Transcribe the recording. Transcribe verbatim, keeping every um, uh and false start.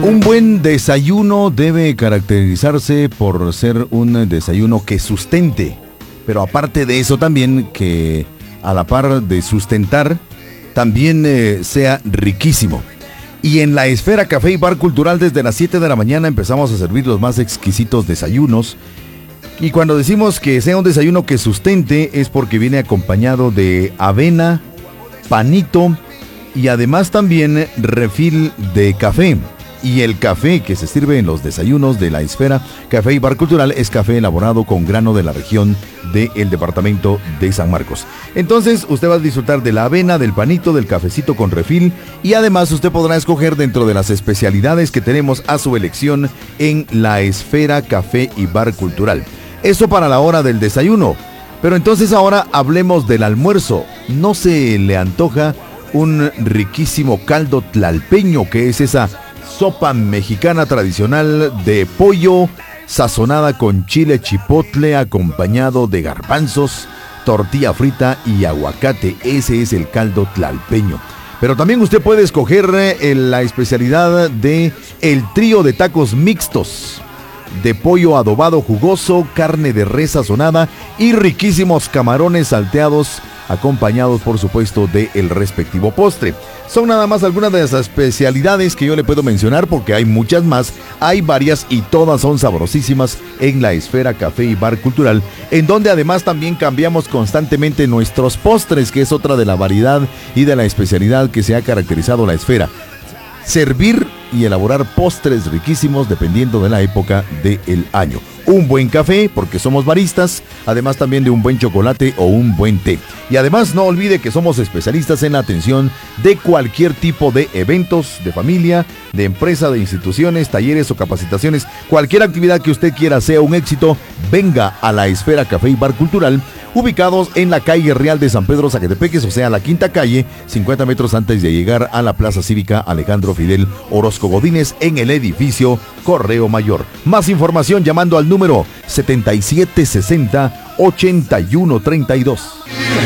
Un buen desayuno debe caracterizarse por ser un desayuno que sustente, pero aparte de eso también que a la par de sustentar, también eh, sea riquísimo. Y en la Esfera Café y Bar Cultural desde las siete de la mañana empezamos a servir los más exquisitos desayunos. Y cuando decimos que sea un desayuno que sustente es porque viene acompañado de avena, panito y además también refil de café. Y el café que se sirve en los desayunos de la Esfera Café y Bar Cultural es café elaborado con grano de la región del departamento de San Marcos. Entonces usted va a disfrutar de la avena, del panito, del cafecito con refil y además usted podrá escoger dentro de las especialidades que tenemos a su elección en la Esfera Café y Bar Cultural. Eso para la hora del desayuno. Pero entonces ahora hablemos del almuerzo. ¿No se le antoja un riquísimo caldo tlalpeño, que es esa sopa mexicana tradicional de pollo sazonada con chile chipotle acompañado de garbanzos, tortilla frita y aguacate? Ese es el caldo tlalpeño. Pero también usted puede escoger eh, la especialidad de el trío de tacos mixtos de pollo adobado jugoso, carne de res sazonada y riquísimos camarones salteados acompañados por supuesto de el respectivo postre. Son nada más algunas de las especialidades que yo le puedo mencionar porque hay muchas más, hay varias y todas son sabrosísimas en la Esfera Café y Bar Cultural, en donde además también cambiamos constantemente nuestros postres, que es otra de la variedad y de la especialidad que se ha caracterizado la Esfera. Servir y elaborar postres riquísimos dependiendo de la época del año. Un buen café, porque somos baristas, además también de un buen chocolate o un buen té. Y además no olvide que somos especialistas en la atención de cualquier tipo de eventos, de familia, de empresa, de instituciones, talleres o capacitaciones. Cualquier actividad que usted quiera sea un éxito, venga a la Esfera Café y Bar Cultural, ubicados en la calle Real de San Pedro Zacatepeques, o sea, la quinta calle, cincuenta metros antes de llegar a la Plaza Cívica Alejandro Fidel Orozco Godínez, en el edificio Correo Mayor. Más información llamando al número setenta y siete sesenta ochenta y uno treinta y dos.